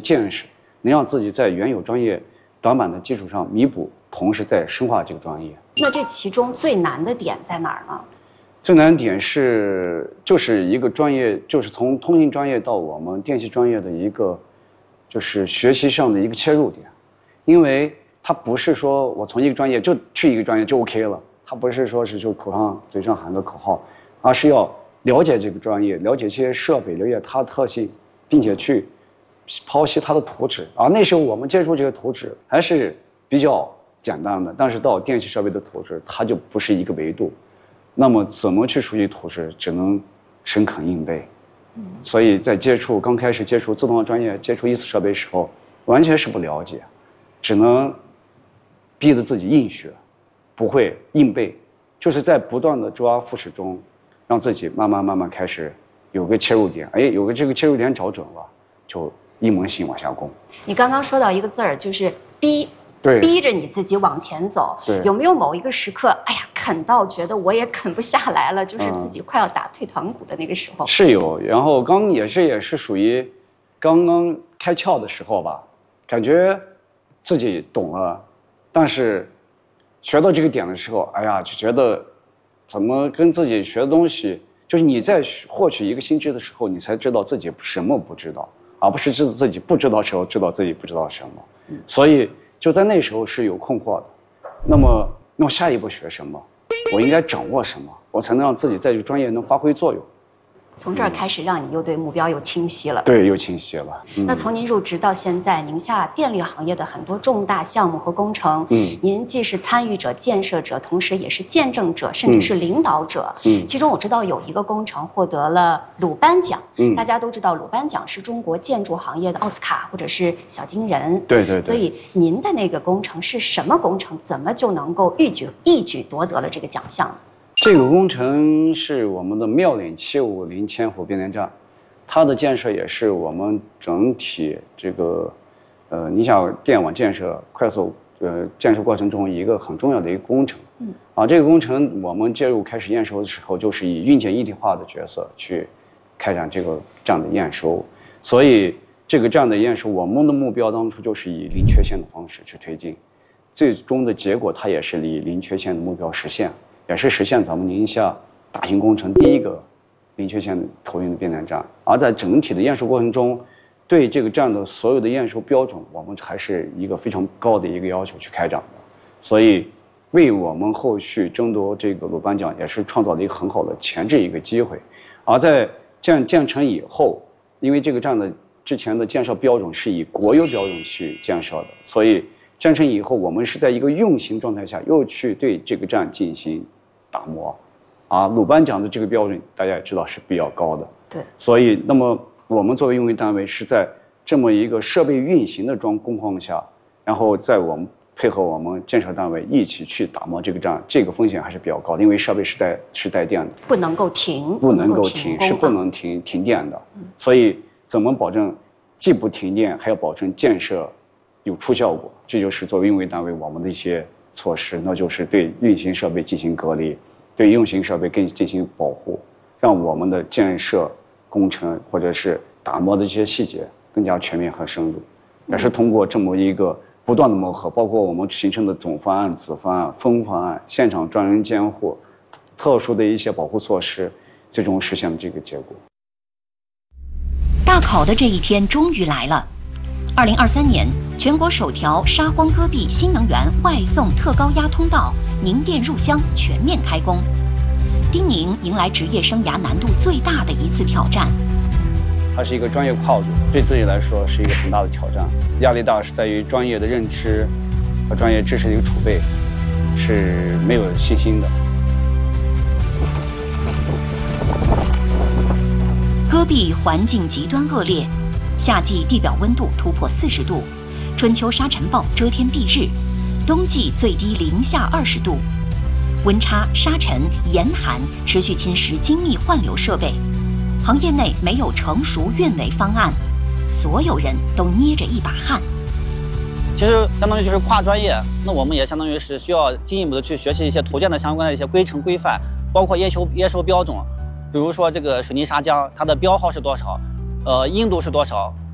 见识，能让自己在原有专业短板的基础上弥补，同时再深化这个专业。 那这其中最难的点在哪儿呢？ 最难点就是一个专业，就是从通信专业到我们电气专业的一个，就是学习上的一个切入点，因为它不是说我从一个专业就去一个专业就 OK 了，它不是说是就嘴上喊个口号，而是要了解这个专业，了解这些设备，了解它的特性，并且去剖析它的图纸。那时候我们接触这个图纸还是比较简单的，但是到电气设备的图纸，它就不是一个维度。那么怎么去熟悉图纸，只能深啃硬背。所以在刚开始接触自动化专业、接触一次设备时候，完全是不了解，只能逼着自己硬学，不会硬背，就是在不断的周而复始中，让自己慢慢开始有个切入点。有个这个切入点找准了，就一门心往下攻。 你刚刚说到一个字儿，就是逼。 对， 逼着你自己往前走。有没有某一个时刻，哎呀，啃到觉得我也啃不下来了，就是自己快要打退堂鼓的那个时候？ 是有，然后也是属于刚刚开窍的时候吧，感觉自己懂了，但是学到这个点的时候，哎呀，就觉得怎么跟自己学的东西，就是你在获取一个新知的时候，你才知道自己什么不知道，而不是自己不知道时候知道自己不知道什么。所以就在那时候是有困惑的，那么下一步学什么？我应该掌握什么？我才能让自己在这个专业能发挥作用？ 从这儿开始，让你又对目标又清晰了。 对，又清晰了。 那从您入职到现在，宁夏电力行业的很多重大项目和工程，您既是参与者、建设者，同时也是见证者，甚至是领导者。其中我知道有一个工程获得了鲁班奖。大家都知道鲁班奖是中国建筑行业的奥斯卡或者是小金人。 对。 所以您的那个工程是什么工程？怎么就能够一举夺得了这个奖项？ 这个工程是我们的妙岭750千伏变电站，它的建设也是我们整体这个宁夏电网建设快速建设过程中一个很重要的一个工程。这个工程我们介入开始验收的时候，就是以运检一体化的角色去开展这个站的验收，所以这个站的验收，我们的目标当初就是以零缺陷的方式去推进，最终的结果它也是以零缺陷的目标实现。也是实现咱们宁夏大型工程第一个零缺陷投运的变电站。而在整体的验收过程中，对这个站的所有的验收标准，我们还是一个非常高的一个要求去开展的，所以为我们后续争夺这个鲁班奖也是创造了一个很好的前置一个机会。而在建成以后，因为这个站的之前的建设标准是以国有标准去建设的，所以建成以后，我们是在一个运行状态下又去对这个站进行打磨。鲁班奖的这个标准大家也知道是比较高的。 对。 所以那么我们作为运营单位是在这么一个设备运行的工况下，然后在我们配合我们建设单位一起去打磨这个站，这个风险还是比较高的，因为设备是带电的， 不能够停， 不能够停，是不能停电的。所以怎么保证既不停电，还要保证建设有出效果？这就是作为运维单位我们的一些措施，那就是对运行设备进行隔离，对运行设备进行保护，让我们的建设工程或者是打磨的这些细节更加全面和深入。也是通过这么一个不断的磨合，包括我们形成的总方案、子方案、分方案、现场专人监护、特殊的一些保护措施，最终实现了这个结果。 大考的这一天终于来了。2023年，全国首条沙荒戈壁新能源外送特高压通道宁电入湘全面开工。丁宁迎来职业生涯难度最大的一次挑战。 它是一个专业跨度，对自己来说是一个很大的挑战。压力大是在于专业的认知和专业知识的一个储备是没有信心的。 戈壁环境极端恶劣，夏季地表温度突破40度，春秋沙尘暴遮天蔽日，冬季最低零下20度，温差、沙尘、严寒持续侵蚀精密换流设备。行业内没有成熟运维方案，所有人都捏着一把汗。 其实相当于就是跨专业，那我们也相当于是需要进一步的去学习一些土建的相关的一些规程规范，包括验收标准。比如说这个水泥砂浆，它的标号是多少，硬度是多少，